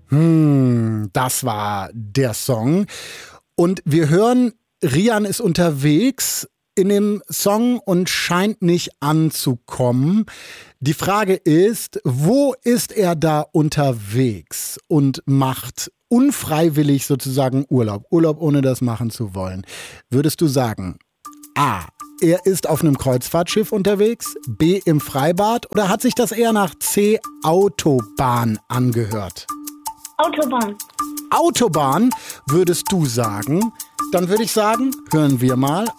Das war der Song. Und wir hören, Rian ist unterwegs in dem Song und scheint nicht anzukommen. Die Frage ist, wo ist er da unterwegs und macht unfreiwillig sozusagen Urlaub? Urlaub, ohne das machen zu wollen. Würdest du sagen, A, er ist auf einem Kreuzfahrtschiff unterwegs, B, im Freibad, oder hat sich das eher nach C, Autobahn angehört? Autobahn. Autobahn, würdest du sagen? Dann würde ich sagen, hören wir mal